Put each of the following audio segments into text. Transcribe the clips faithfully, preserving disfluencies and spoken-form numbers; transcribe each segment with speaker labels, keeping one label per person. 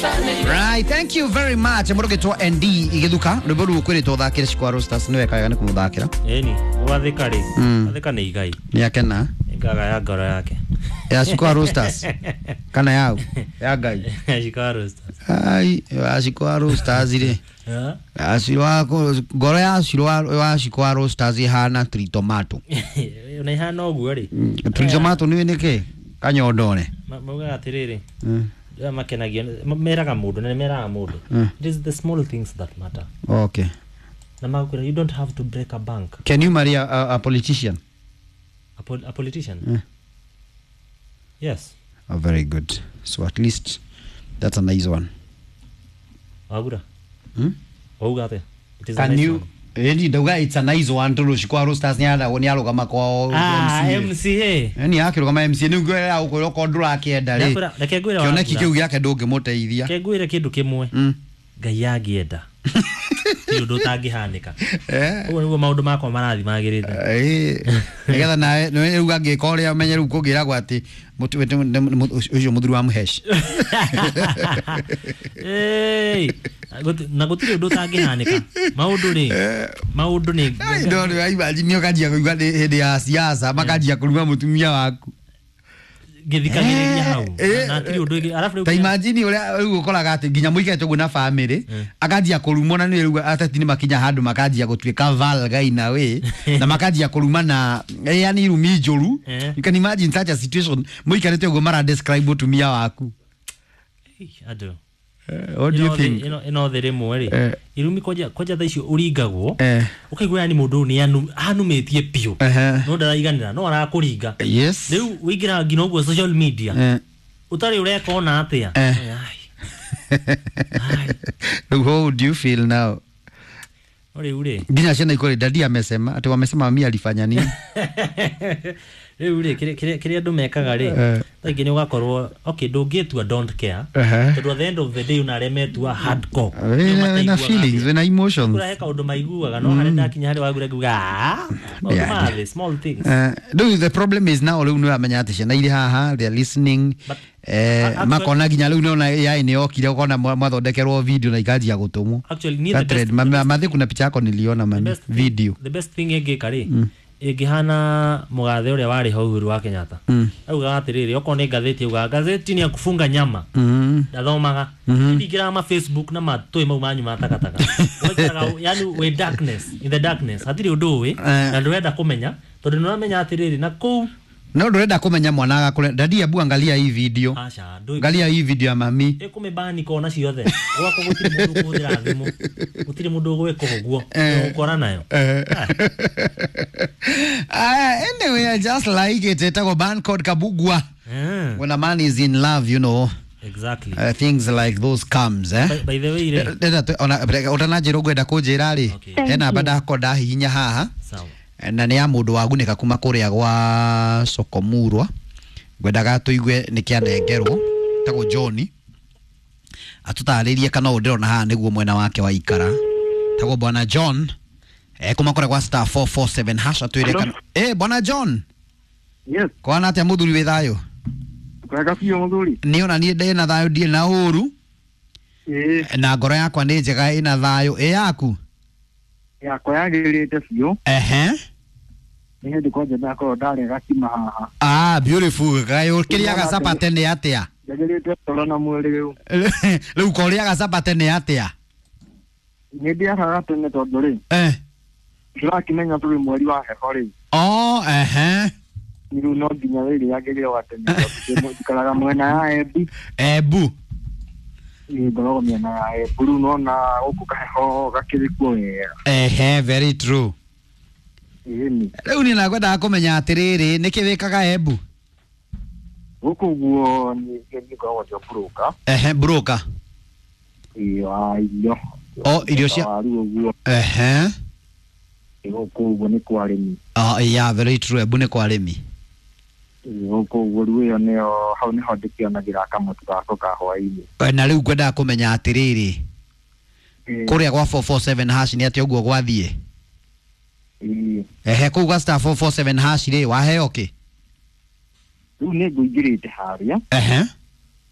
Speaker 1: Right, thank you very much. Mboroge to N D igithuka rwimbo kwiri to thakira Shikwa Roasters niwe kaga ni kumuthakira.
Speaker 2: Eni, wathika ri. Wathika ni igai.
Speaker 1: Ni akena.
Speaker 2: Ngaga ya ngoro yake.
Speaker 1: Ya Shikwa Roasters. Kana yao. Ya gai.
Speaker 2: Shikwa Roasters.
Speaker 1: Ai, ya Shikwa Roasters ire. Ya. Ashirwa ko ngoro ya Ashirwa wa Shikwa Roasters ihana tri tomato.
Speaker 2: Una ihana oguo ri.
Speaker 1: Tri tomato ni nike kanyondone.
Speaker 2: Mauga atiriri. Mm. Ya makenagia meraga mundu na meraga mundu. It is the small things that matter.
Speaker 1: Okay.
Speaker 2: Na makwira, you don't have to break a bank.
Speaker 1: Can you marry a, a, a politician?
Speaker 2: A, pol a politician?
Speaker 1: Mm.
Speaker 2: Yes.
Speaker 1: Oh, very good. So at least that's a nice one.
Speaker 2: Agura.
Speaker 1: Hmm?
Speaker 2: Ogate. It is
Speaker 1: Can
Speaker 2: a nice
Speaker 1: you
Speaker 2: one.
Speaker 1: Eni doga it's a nice one to Shikwa Roasters ni ada woni aloga mako
Speaker 2: ah, M C A.
Speaker 1: Eni akiro kama M C A ni ngwera ukoro kodura akienda ri.
Speaker 2: Reke ngwira wa.
Speaker 1: Kiona kikiu yake ndoge muteithia.
Speaker 2: Ke ngwira kindu kimwe.
Speaker 1: Mm.
Speaker 2: Ngai yagienda. Tiyo ndo tangihanika.
Speaker 1: Eh.
Speaker 2: Ugo niguo maundu makwa marathi magirite.
Speaker 1: Eh. Nigetha nawe niwe ruga ngikoria umenye ru kugira gwati mutu ucio muthuru wa muhesh.
Speaker 2: Eh. Na gutire ndo tangihanika. Maundu ri. Maundu ni.
Speaker 1: Ndo ndo imagine ukajia kuigwa hedi ya siasa makajia kuruma mutumia waku.
Speaker 2: Githikagiriria hau na tiri undu igi arafu
Speaker 1: ta imagine uri ukoraga ati ginya muikete guna family akajia kurumwo na ni atatini makinya handu makajia gutwika valgai na we na makajia kuruma na yani rumi njuru. You can imagine such a situation muikarete ugo mara describe mutumia waku.
Speaker 2: Ado.
Speaker 1: Uh, what do you, you think?
Speaker 2: You know, you know the remo ri.
Speaker 1: Uh,
Speaker 2: Irumi koja koja tha icio uringagwo.
Speaker 1: Uh,
Speaker 2: Ukaigwa yani mundu ni anu anumetie pio. Uh -huh. No ndarayiganira no arakuringa.
Speaker 1: Yes.
Speaker 2: Riu wigira ngino gwo social media. Uh, Utari ureka ona atia. Uh, Ai.
Speaker 1: Ai. How do you feel now?
Speaker 2: Ore ure.
Speaker 1: Ginya shena ikore dadi amesema ati wamesema mami alifanya nini?
Speaker 2: Riu ure kire kire kire andu mekaga ri. Taigi ni ugakorwo okay ndungitua don't care. But at the end of the day unaremetua hardcore.
Speaker 1: Na feelings, na emotions.
Speaker 2: Kura heka undu maiguaga no hari ndakinya hari wagure kuga ah small things.
Speaker 1: Do the problem is now riu ni amenya ati shena iri haha they are listening. Eh makona ginya riu nona ya ni okire ukona mwathondekerwo video na ikajia gutumwo. Actually ni the best. Mathe kuna picha yako niliona man video.
Speaker 2: The best thing ingika ri igihana mugathe uria wari ho Uhuru wa Kenyatta. Auga atiriri okone gatheti uga gatheti ni akufunga nyama. Ndathomaga ndigira ma Facebook na matoi mau manyu matakataka. Yani we darkness in the darkness hatiri undu we na ndurenda kumenya tondu nuramenya atiriri na ku
Speaker 1: no ndurenda kumenya mwana agakure dadi abu angalia hii video.
Speaker 2: Acha
Speaker 1: angalia hii video ya mami
Speaker 2: ekume bani kona ciothe gwako gutiri mundu kuthira thimu gutiri mundu gweka uguo ukora nayo.
Speaker 1: Ah, anyway, I just like it. It's a band called Kabugwa. Yeah. When a man is in love, you know.
Speaker 2: Exactly.
Speaker 1: Uh, things like those comes, eh?
Speaker 2: By, by the way,
Speaker 1: re. Ona ona njiro gwenda kunjira ri. Hena bada koda hinya haha.
Speaker 2: Sawa.
Speaker 1: Na ni ya mundu waguneka kuma kuria gwa Sokomurwa. Gwendaga tuigwe ni kianengerwo tago John. Atutaririe kana undirona haha niguo mwena wake wa ikara. Tago bwana John. Eh kuma kore kwa star four four seven hash atwire kana. Eh bwana John.
Speaker 3: Yes.
Speaker 1: Kwana ate muthuri we thayo.
Speaker 3: Kwega fio muthuri.
Speaker 1: Ni ona ni ndĩ na thayo ndie na uru.
Speaker 3: Eh.
Speaker 1: Na ngoro yakwa nĩ njega ina thayo. E yaku?
Speaker 3: Yakwa yagirite fio.
Speaker 1: Ehe.
Speaker 3: Ni hindi kwa jana ko ndare gakima haha.
Speaker 1: Ah, beautiful. Gayo kiria gacapa tene atia.
Speaker 3: Yagirite toro na mwiri riu.
Speaker 1: Riu koria gacapa tene atia.
Speaker 3: Ni ndia haga tene tondu ri.
Speaker 1: Eh.
Speaker 3: Turakimenya turi mweri wa heho ri.
Speaker 1: Oh, ehe.
Speaker 3: Niru no nginya riri yagirire watene tondu tukaraga mwena ya Embu.
Speaker 1: Embu.
Speaker 3: Ni ngorogo miena ya Embu riu no na guku kaheho gakiri kuo wega.
Speaker 1: Ehe, very true.
Speaker 3: Ini.
Speaker 1: Riu ni nagwenda kumenya atiriri niki wikaga Embu?
Speaker 3: Guku guo ni ngi ngorogo jo broker.
Speaker 1: Ehe, broker.
Speaker 3: Iyo iyo.
Speaker 1: Oh, irio cia. Ehe.
Speaker 3: Guku ni kwa arimi.
Speaker 1: Ah, yeah, very true. Embu ni kwa arimi.
Speaker 3: Guku guo yo nio hau ni ho ndikionagira kamutu gako ka hwaini.
Speaker 1: Na riu ngwenda kumenya atiriri. Kuria gwa four four seven hash ni atio guo gwathie. Ehe, kugwa star four four seven hash ri waheo ki?
Speaker 3: Riu ni nguingirite haria.
Speaker 1: Ehe.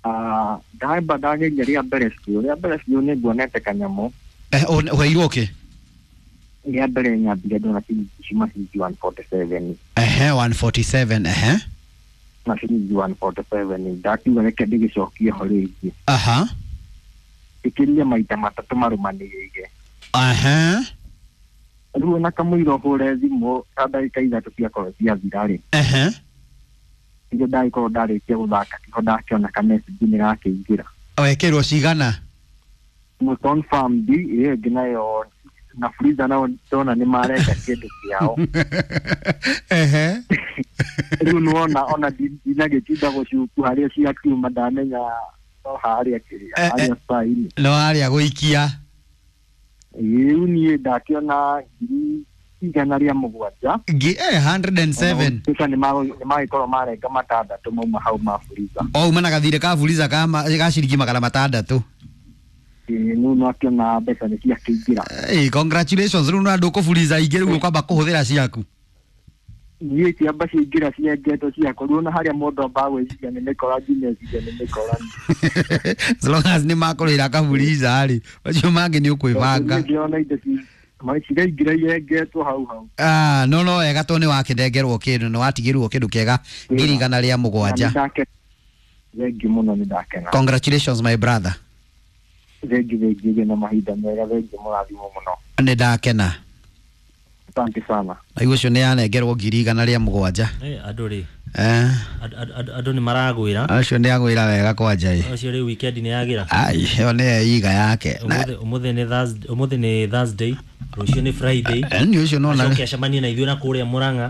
Speaker 3: Ah, ndaimba ndageria ria mbere cio ria mbere cio nĩ nguonete kanyamũ
Speaker 1: eh ũheirwo kĩ
Speaker 3: ria mbere nyambire ndona cima ciringi one forty seven
Speaker 1: ehe one forty seven ehe
Speaker 3: na ciringi one forty seven ndakiuga reke ndĩgĩcokie ho rĩngĩ
Speaker 1: aha
Speaker 3: ĩkĩrire maita matatũ marũmanĩrĩire
Speaker 1: aha
Speaker 3: rĩu ona kamũira ũhũre thimũ ta ndagĩka ithatũ ciakorwo ciathira rĩ
Speaker 1: ehe
Speaker 3: Iyo ndagĩkorwo ndarĩkia gũthaka kiho ndakĩona ka message nĩ gakĩingĩra
Speaker 1: wekĩrwo cigana
Speaker 3: mũ confirm di ĩyo ĩngĩ nayo na Fuliza nao ndona nĩ mareka kĩndũ kĩao
Speaker 1: ehe
Speaker 3: rĩu nĩwona ona ndinagĩtinda gũcuku harĩa ciakiuma ndamenya no harĩa kĩrĩa harĩa saini
Speaker 1: no harĩa gũikia
Speaker 3: rĩu niĩ ndakĩona ngiri igana rĩa mũgwanja
Speaker 1: eh one hundred and seven
Speaker 3: pesa nĩ magĩkorwo marenga matandatũ mauma hau ma Fuliza
Speaker 1: o uma na gathirĩ ka Fuliza ka ciringi magana matandatũ
Speaker 3: rĩu no akĩona mbeca nĩ ciakĩingĩra
Speaker 1: eh congratulations rĩu no andũ kũbuliza ingĩ rĩu ũkwamba kũhũthĩra ciaku
Speaker 3: niĩ ciamba ciingĩra ciengetwo ciakwo rĩu na harĩa mũndũ ambaga gwĩciria nĩ mĩkora nginya ciria nĩ mĩkora
Speaker 1: as long as nĩ makũrĩra kabuliza rĩ acio mangĩ nĩ ũkwĩbanga
Speaker 3: ndĩona indo cigaingĩra irengetwo hau hau
Speaker 1: ah no no wega to nĩ wakĩnengerwo kĩndũ nĩ watigĩrwo kĩndũ kĩega ngiri igana rĩa mũgwanja
Speaker 3: thengi mũno nĩ ndakena
Speaker 1: congratulations my brother
Speaker 3: thengi thengi na mahinda mega thengi mũrathimwo mũno
Speaker 1: nĩ ndakena
Speaker 3: asante sana
Speaker 1: aigu cio nĩ yanengerwo ngiri igana rĩa mũgwanja
Speaker 2: eh andũ rĩ
Speaker 1: eh
Speaker 2: andũ nĩ maragwĩra
Speaker 1: acio nĩ agwĩra wega kwanja ĩ
Speaker 2: acio rĩ weekend nĩ yagira
Speaker 1: ai yo nĩ iga yake
Speaker 2: umuthi nĩ Thursday umuthi nĩ Thursday rũciũ nĩ Friday
Speaker 1: nĩ ũcio no na
Speaker 2: kĩacemania na ithuĩ na kũrĩa Murang'a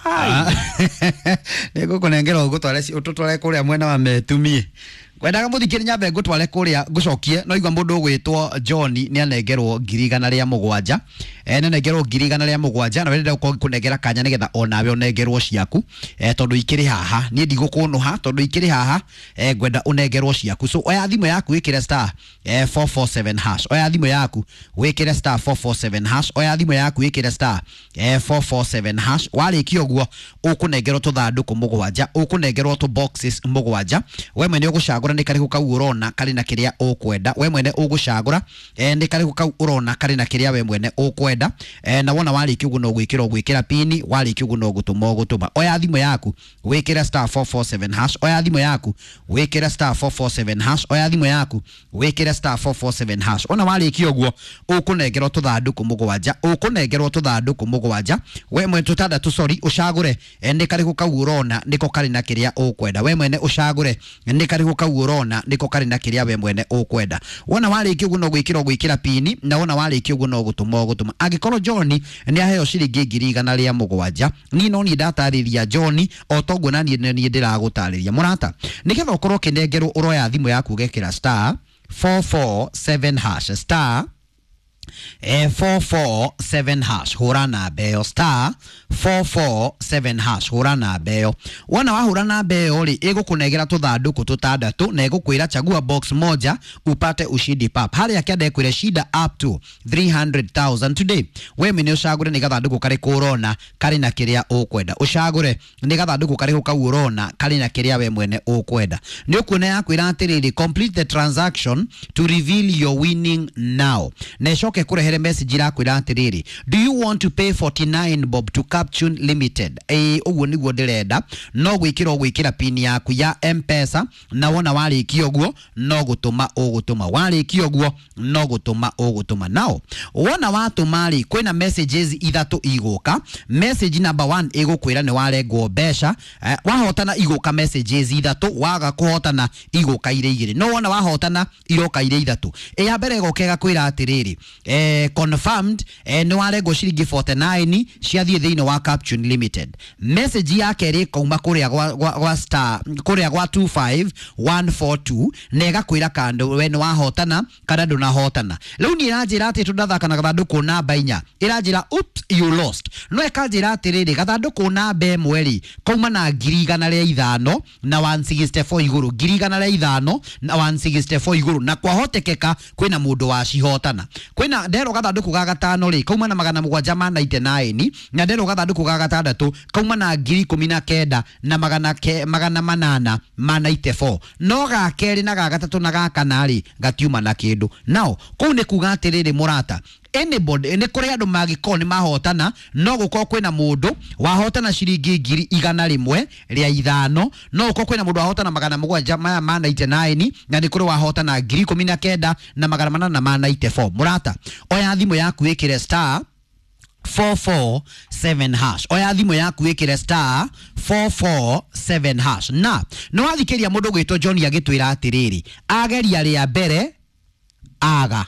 Speaker 1: nĩ gũkũnengera ũgũtware ũtũtware kũrĩa mwena wa Metumie kwendaga mũthikĩri nyambe ngũtware kũrĩa ngũcokie no igwa mũndũ ũgwĩtwo John nĩ anengerwo ngiri igana rĩa mũgwanja eh nĩ anengerwo ngiri igana rĩa mũgwanja na wenda kũnengera kanya nĩgetha onawe onengerwo ciaku eh tondũ ikĩrĩ haha niĩ ndigũkũnũha tondũ ikĩrĩ haha eh ngwenda ũnengerwo ciaku so oya thimũ yaku wĩkĩre star eh four four seven hash oya thimũ yaku wĩkĩre star four four seven hash oya thimũ yaku wĩkĩre star eh four four seven hash warĩkia ũguo ũkũnengerwo tũthandũkũ mũgwanja ũkũnengerwo tũ boxes mũgwanja we mwene ũgũcagũra nĩ karĩkũ kau ũrona karĩ na kĩrĩa ũkwenda we mwene ũgũcagũra eh nĩ karĩkũ kau ũrona karĩ na kĩrĩa we mwene ũkwenda eh na wona warĩkia ũguo no gwĩkĩra gwĩkĩra pini warĩkia ũguo no gũtũma gũtũma oya thimũ yaku wĩkĩra star four four seven hash oya thimũ yaku wĩkĩra star four four seven hash oya thimũ yaku wĩkĩra star four four seven hash ona warĩkia ũguo ũkũnengerwo tũthandũkũ mũgwanja ũkũnengerwo tũthandũkũ mũgwanja we mwene tũtandatũ sorry ũcagũre eh nĩ karĩkũ kau ũrona nĩko karĩ na kĩrĩa ũkwenda we mwene ũcagũre nĩ karĩkũ kau ũrona nĩko karĩ na kĩrĩa we mwene ũkwenda wona warĩkia ũguo no gwĩkĩra gwĩkĩra pini na wona warĩkia ũguo no gũtũma gũtũma angĩkorwo John nĩ aheo ciringi ngiri igana rĩa mũgwanja niĩ no niĩ ndatarĩria John o toguo na niĩ niĩ ndĩragũtarĩria mũrata nĩgetha ũkorwo ũkĩnengerwo ũroya thimũ yaku ũgekĩra star four four seven hash star eh four four seven hash hura namba ĩyo star four four seven hash hura namba ĩyo wona wahura namba ĩyo rĩ ĩgũkũnengera tũthandũkũ tũtandatũ na ĩgũkwĩra chagua box moja upate ushindi pap harĩa kĩanda ĩkwĩre shida up to three hundred thousand today we mene ũcagũre nĩ gathandũkũ karĩkũ ũrona karĩ na kĩrĩa ũkwenda ũcagũre nĩ gathandũkũ karĩkũ kau ũrona karĩ na kĩrĩa we mwene ũkwenda nĩ ũkuona yakwĩra atĩrĩrĩ complete the transaction to reveal your winning now na ĩcoke kũrehere message irakwĩra atĩrĩrĩ do you want to pay forty-nine bob to Captune Limited eh ũguo nĩguo ndĩrenda no gwĩkĩra gwĩkĩra pin yaku ya M-Pesa na wona warĩkia ũguo no gũtũma ũgũtũma warĩkia ũguo no gũtũma ũgũtũma nao wona watũma rĩ kwĩna messages ithatũ igũka message number one ĩgũkwĩra nĩ warengwo mbeca eh, wahotana igũka messages ithatũ waga kũhotana igũka irĩ igĩrĩ no wona wahotana iroka irĩ ithatũ eh ya mbere ĩgoka ĩgakwĩra atĩrĩrĩ eh confirmed eh, nĩ warengwo ciringi forty-nine ciathiĩ thĩinĩ wa Captune Limited message ya kerĩ kauma kũrĩa gwa, gwa, gwa star kũrĩa gwa two five one four two na ĩgakwĩra kando we nĩ wahotana kana ndũnahotana rĩu niĩ ĩranjĩra atĩ tũndathaka na gathandũkũ namba inya ĩranjĩra oops you lost no ĩkanjĩra atĩrĩrĩ gathandũkũ namba ĩmwe rĩ kauma na ngiri igana rĩa ithano na one sixty-four igũrũ ngiri igana rĩa ithano na one sixty-four igũrũ na kwahotekeka kwĩna mũndũ wacihotana kwĩna kwina ndero gathanduku ga gatano ri kauma na magana mugwanja ma ninety-nine na ndero gathanduku ga gatandatu kauma na ngiri ikumi na kenda na magana ke magana manana ma ninety-four no ga keri na ga gatatu na ga kana ri gatiuma na kindu now kou ni kuga atiriri murata anybody ne kuri andu magikoni mahotana no guko kwina mundu wahotana ciringi ngiri igana rimwe ria ithano no guko kwina mundu wahotana magana mugwanja maya ma ninety-nine na ni kuri wahotana ngiri ikumi na kenda na magana manana ma ninety-four murata oya thimu yaku wikire star four four seven hash oya thimu yaku wikire star four four seven hash na no wathikiria mundu gwitwo John agitwira atiriri ageria ria mbere aga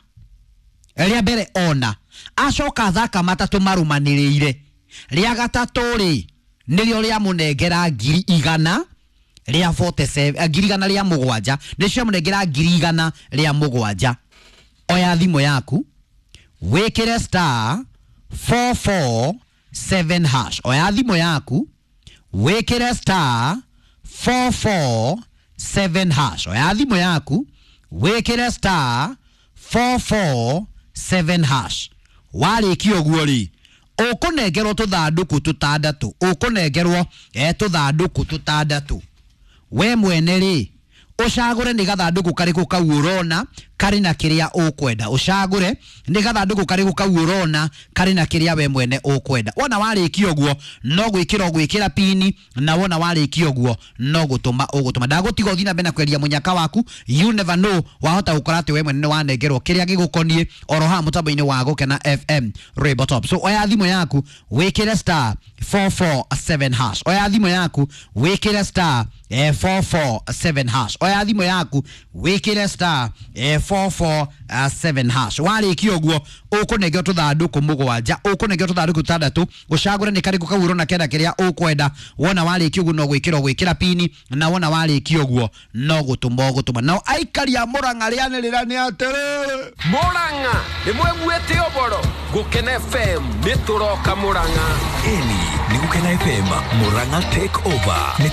Speaker 1: ria mbere ona acoka thaka matatu marumanirire ria gatatu ri nirio ria munengera ngiri igana ria forty-seven ngiri igana ria mugwanja nicio munengera ngiri igana ria mugwanja oya thimu yaku wikire star four four seven hash oya thimu yaku wikire star four four seven hash oya thimu yaku wikire star four four seven hash wariki oguo ri ukunengerwo tuthanduku tutandatu ukunengerwo eh tuthanduku tutandatu we mwene ri ucagure ni gathanduku kariku kau urona kari na kiria ukwenda ucagure ni gathanduku kariku kau urona kari na kiria we mwene ukwenda wona wariki oguo no gwikira gwikira pini na wona wariki oguo no gutuma ugutuma ndagutiga uthina bena kweria munyaka waku you never know wahota gukora ati we mwene wanengerwo kiria gigukonie oroha mutambo-ini wa Gukena F M Rwimbo Top so oya thimu yaku wikire star four four seven hash oya thimu yaku wikire star eh, four four seven hash oya thimu yaku wikire star eh, four four seven hash wariki oguo ukunengera tuthanduku mugwanja ukunengera tuthanduku tandatu ucagure ni kariku kau urona kenda kiria ukwenda wona wariki oguo no gwikira gwikira pini na wona wariki oguo no gutuma gutuma no aikaria Murang'a riane rira ni atere
Speaker 4: Murang'a imwe mwete oboro Gukena F M nituroka Murang'a
Speaker 5: Eli ni Gukena F M Murang'a take over.